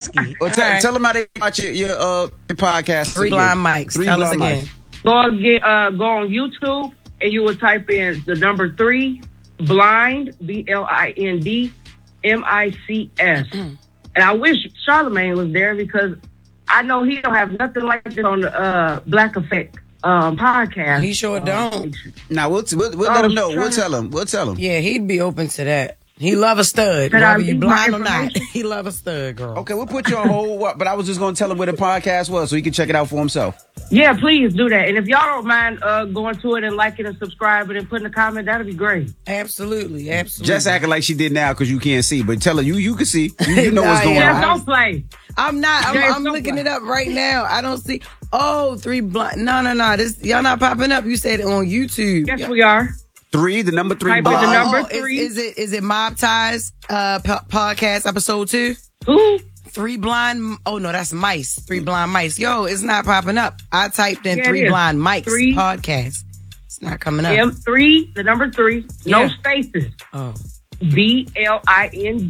Whiskey. Well, tell them how they watch your podcast. Three Blind Mics. Tell us again. Go on YouTube and you will type in the number 3 Blind BLIND MICS. And I wish Charlamagne was there because I know he don't have nothing like it on the Black Effect podcast. He sure don't. Now we'll let him know. We'll tell him. Yeah, he'd be open to that. He love a stud, whether you blind or not. He love a stud, girl. Okay, we'll put you on hold, but I was just going to tell him where the podcast was so he can check it out for himself. Yeah, please do that. And if y'all don't mind going to it and liking and subscribing and putting a comment, that'd be great. Absolutely. Just acting like she did now because you can't see, but tell her you can see. You know what's going on. Just don't play. I'm not. I'm looking it up right now. I don't see. Oh, 3 Blind. No. This y'all not popping up. You said it on YouTube. Yes, we are. 3, the number 3. The number 3. Is it Mob Ties podcast episode 2? Who? 3 Blind. Oh no, that's Mice. 3 Blind Mice. Yo, it's not popping up. I typed in 3 Blind Mics podcast. It's not coming up. M3, the number 3. No spaces. Oh. BLIND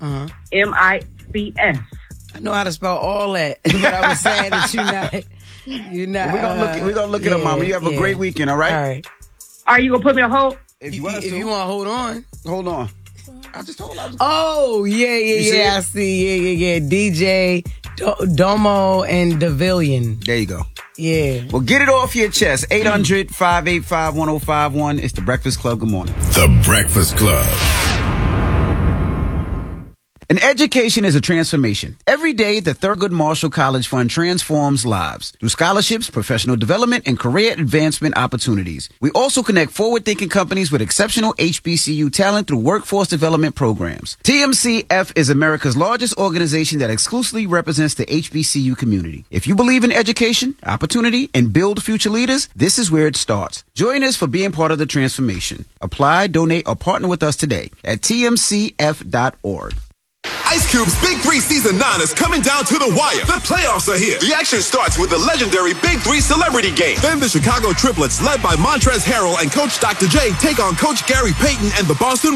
MICS. I know how to spell all that, but I was saying that you're not. We're gonna look it up, Mama. You have a great weekend. All right. All right. Are you gonna put me on hold? If you want to hold on. Hold on. I just told her. Oh, yeah. I see. Yeah. DJ Domo and Davillion. There you go. Yeah. Well, get it off your chest. 800-585-1051. It's The Breakfast Club. Good morning. The Breakfast Club. An education is a transformation. Every day, the Thurgood Marshall College Fund transforms lives through scholarships, professional development, and career advancement opportunities. We also connect forward-thinking companies with exceptional HBCU talent through workforce development programs. TMCF is America's largest organization that exclusively represents the HBCU community. If you believe in education, opportunity, and build future leaders, this is where it starts. Join us for being part of the transformation. Apply, donate, or partner with us today at tmcf.org. Ice Cube's Big 3 Season 9 is coming down to the wire. The playoffs are here. The action starts with the legendary Big 3 Celebrity Game. Then the Chicago Triplets, led by Montrezl Harrell and Coach Dr. J, take on Coach Gary Payton and the Boston